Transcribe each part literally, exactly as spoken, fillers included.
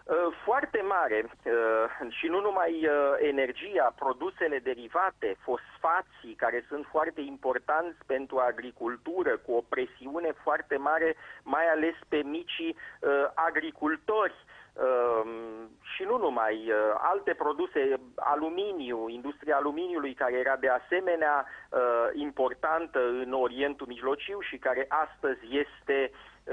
Foarte mare și nu numai energia, produsele derivate, fosfații, care sunt foarte importanți pentru agricultură, cu o presiune foarte mare, mai ales pe micii agricultori. Și nu numai, alte produse, aluminiu, industria aluminiului, care era de asemenea importantă în Orientul Mijlociu și care astăzi este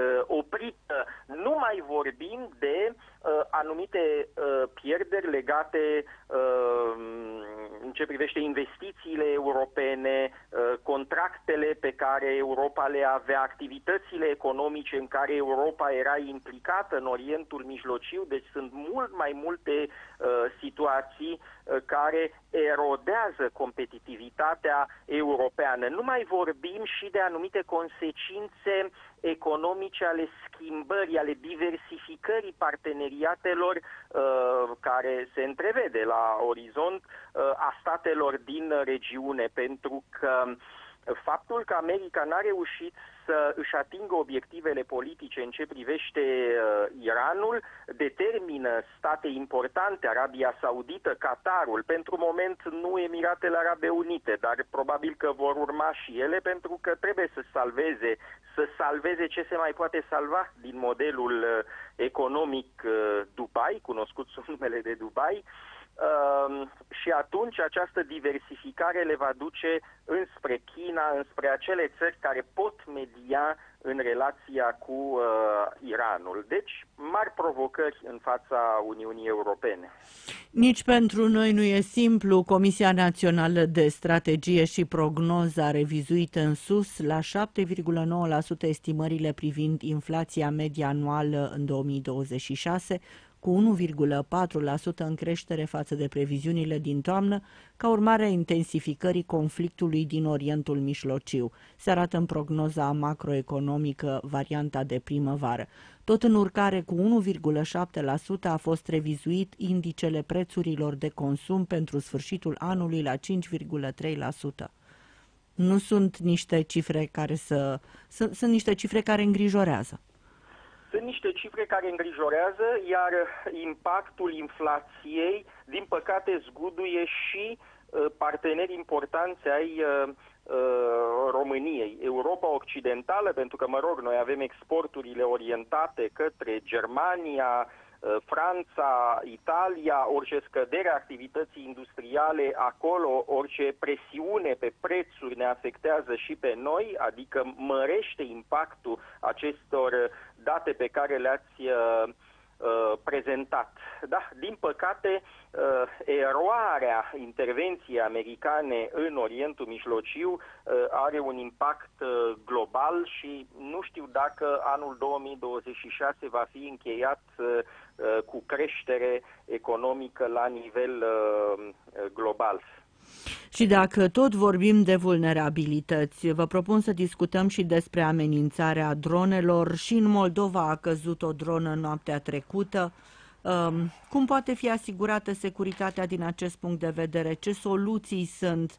oprită. Nu mai vorbim de uh, anumite uh, pierderi legate uh, în ce privește investițiile europene, uh, contractele pe care Europa le avea, activitățile economice în care Europa era implicată în Orientul Mijlociu. Deci sunt mult mai multe uh, situații uh, care erodează competitivitatea europeană. Nu mai vorbim și de anumite consecințe economice ale schimbării, ale diversificării parteneriatelor uh, care se întrevede la orizont uh, a statelor din regiune, pentru că faptul că America n-a reușit să își atingă obiectivele politice în ce privește uh, Iranul determină state importante, Arabia Saudită, Qatarul, pentru moment nu Emiratele Arabe Unite, dar probabil că vor urma și ele, pentru că trebuie să salveze, să salveze ce se mai poate salva din modelul uh, economic uh, Dubai, cunoscut sub numele de Dubai. Uh, și atunci această diversificare le va duce înspre China, înspre acele țări care pot media în relația cu uh, Iranul. Deci, mari provocări în fața Uniunii Europene. Nici pentru noi nu e simplu. Comisia Națională de Strategie și Prognoză a revizuit în sus la șapte virgulă nouă la sută estimările privind inflația medie anuală în două mii douăzeci și șase, cu unu virgulă patru la sută în creștere față de previziunile din toamnă, ca urmare a intensificării conflictului din Orientul Mijlociu, se arată în prognoza macroeconomică varianta de primăvară. Tot în urcare cu unu virgulă șapte la sută a fost revizuit indicele prețurilor de consum pentru sfârșitul anului la cinci virgulă trei la sută. Nu sunt niște cifre care să sunt, sunt niște cifre care îngrijorează. Sunt niște cifre care îngrijorează, iar impactul inflației, din păcate, zguduie și uh, parteneri importanți ai uh, uh, României. Europa Occidentală, pentru că, mă rog, noi avem exporturile orientate către Germania, uh, Franța, Italia, orice scădere a activității industriale acolo, orice presiune pe prețuri ne afectează și pe noi, adică mărește impactul acestor date pe care le-ați uh, uh, prezentat. Da, din păcate, uh, eroarea intervenției americane în Orientul Mijlociu uh, are un impact uh, global și nu știu dacă anul două mii douăzeci și șase va fi încheiat uh, cu creștere economică la nivel uh, global. Și dacă tot vorbim de vulnerabilități, vă propun să discutăm și despre amenințarea dronelor. Și în Moldova a căzut o dronă noaptea trecută. Cum poate fi asigurată securitatea din acest punct de vedere? Ce soluții sunt?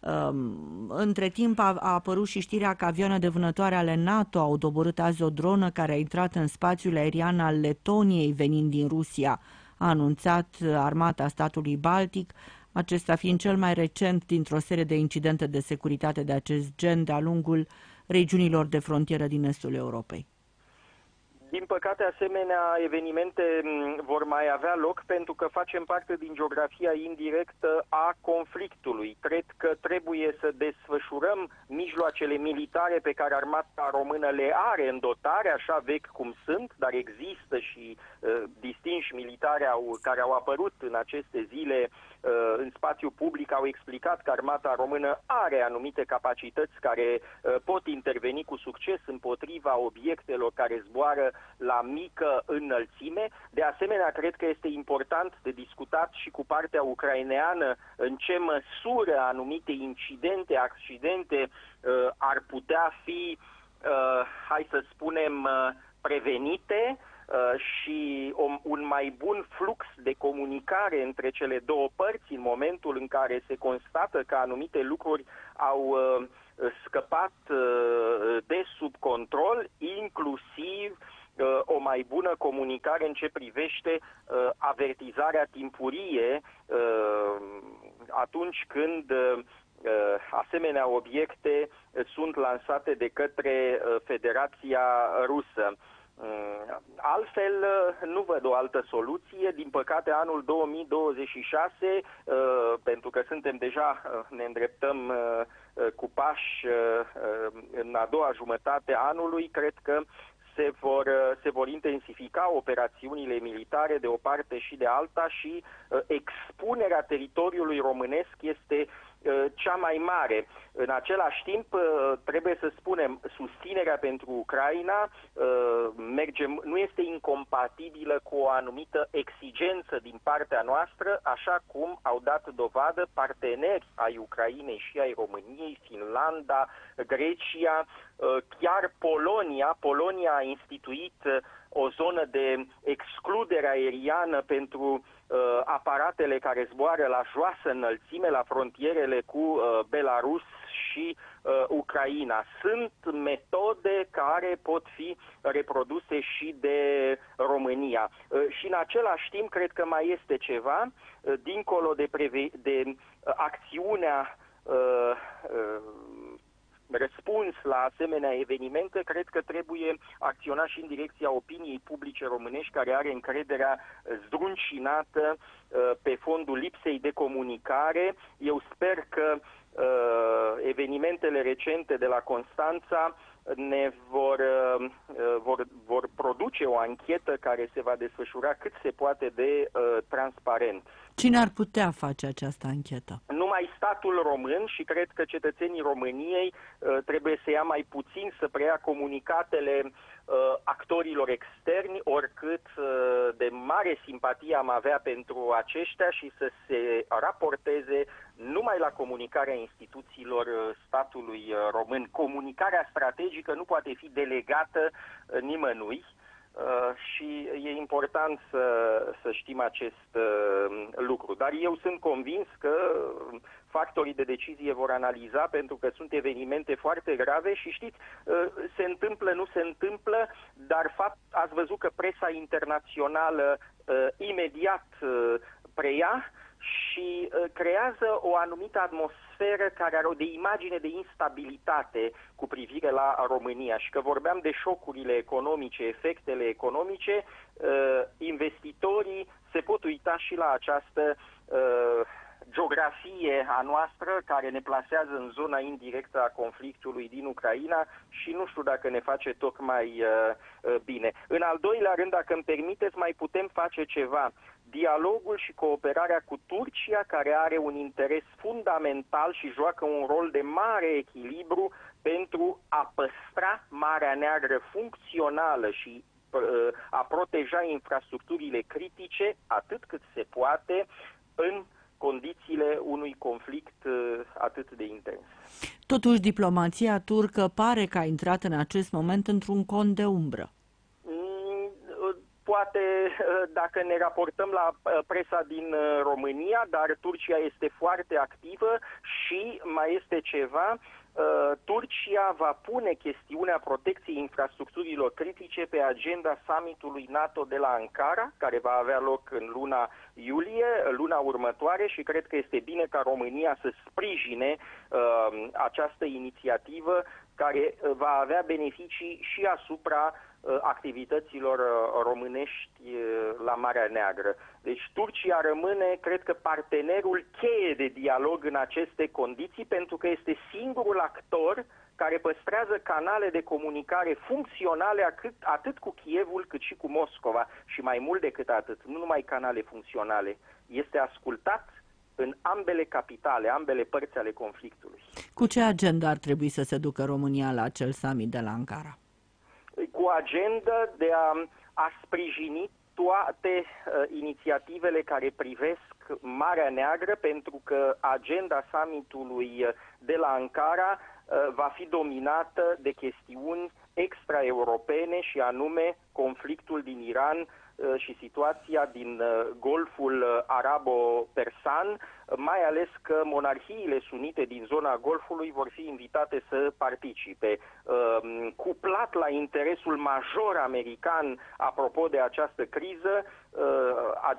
Între timp a apărut și știrea că avioane de vânătoare ale NATO au doborât azi o dronă care a intrat în spațiul aerian al Letoniei venind din Rusia, a anunțat armata statului Baltic, acesta fiind cel mai recent dintr-o serie de incidente de securitate de acest gen de-a lungul regiunilor de frontieră din estul Europei. Din păcate, asemenea evenimente vor mai avea loc pentru că facem parte din geografia indirectă a conflictului. Cred că trebuie să desfășurăm mijloacele militare pe care armata română le are în dotare, așa vechi cum sunt, dar există și uh, distinși militari au, care au apărut în aceste zile uh, în spațiu public, au explicat că armata română are anumite capacități care uh, pot interveni cu succes împotriva obiectelor care zboară la mică înălțime. De asemenea, cred că este important de discutat și cu partea ucraineană în ce măsură anumite incidente, accidente uh, ar putea fi, uh, hai să spunem, uh, prevenite uh, și o, un mai bun flux de comunicare între cele două părți în momentul în care se constată că anumite lucruri au uh, scăpat uh, de sub control, inclusiv o mai bună comunicare în ce privește avertizarea timpurie atunci când asemenea obiecte sunt lansate de către Federația Rusă. Altfel, nu văd o altă soluție. Din păcate, anul două mii douăzeci și șase, pentru că suntem deja, ne îndreptăm cu pași în a doua jumătate a anului, cred că se vor, se vor intensifica operațiunile militare de o parte și de alta și expunerea teritoriului românesc este cea mai mare. În același timp, trebuie să spunem, susținerea pentru Ucraina merge, nu este incompatibilă cu o anumită exigență din partea noastră, așa cum au dat dovadă parteneri ai Ucrainei și ai României, Finlanda, Grecia, chiar Polonia. Polonia a instituit o zonă de excludere aeriană pentru uh, aparatele zboară zboară la joasă înălțime, la frontierele cu uh, Belarus și uh, Ucraina. Sunt metode care pot fi reproduse și de România. Uh, și în același timp, cred că mai este ceva, uh, dincolo de, preve- de uh, acțiunea uh, uh, răspuns la asemenea evenimente, cred că trebuie acționat și în direcția opiniei publice românești, care are încrederea zdruncinată pe fondul lipsei de comunicare. Eu sper că evenimentele recente de la Constanța ne vor, vor, vor produce o anchetă care se va desfășura cât se poate de uh, transparent. Cine ar putea face această anchetă? Numai statul român, și cred că cetățenii României uh, trebuie să ia mai puțin, să preia comunicatele uh, actorilor externi, oricât uh, de mare simpatie am avea pentru aceștia, și să se raporteze numai la comunicarea instituțiilor statului român. Comunicarea strategică nu poate fi delegată nimănui și e important să, să știm acest lucru. Dar eu sunt convins că factorii de decizie vor analiza, pentru că sunt evenimente foarte grave și știți, se întâmplă, nu se întâmplă, dar fapt, ați văzut că presa internațională imediat preia și uh, creează o anumită atmosferă care are o de imagine de instabilitate cu privire la România. Și că vorbeam de șocurile economice, efectele economice, uh, investitorii se pot uita și la această uh, geografie a noastră care ne plasează în zona indirectă a conflictului din Ucraina și nu știu dacă ne face tocmai uh, uh, bine. În al doilea rând, dacă îmi permiteți, mai putem face ceva. Dialogul și cooperarea cu Turcia, care are un interes fundamental și joacă un rol de mare echilibru pentru a păstra Marea Neagră funcțională și uh, a proteja infrastructurile critice atât cât se poate în condițiile unui conflict uh, atât de intens. Totuși, diplomația turcă pare că a intrat în acest moment într-un cont de umbră. Poate dacă ne raportăm la presa din România, dar Turcia este foarte activă și mai este ceva, Turcia va pune chestiunea protecției infrastructurilor critice pe agenda summitului NATO de la Ankara, care va avea loc în luna iulie, luna următoare, și cred că este bine ca România să sprijine uh, această inițiativă care va avea beneficii și asupra activităților românești la Marea Neagră. Deci Turcia rămâne, cred că, partenerul cheie de dialog în aceste condiții, pentru că este singurul actor care păstrează canale de comunicare funcționale atât, atât cu Kievul cât și cu Moscova. Și mai mult decât atât, nu numai canale funcționale, este ascultat în ambele capitale, ambele părți ale conflictului. Cu ce agenda ar trebui să se ducă România la acel summit de la Ankara? Cu agenda de a, a sprijini toate uh, inițiativele care privesc Marea Neagră, pentru că agenda summitului de la Ankara uh, va fi dominată de chestiuni extraeuropene și anume conflictul din Iran, și situația din Golful Arabo-Persan, mai ales că monarhiile sunite din zona Golfului vor fi invitate să participe. Cuplat la interesul major american apropo de această criză,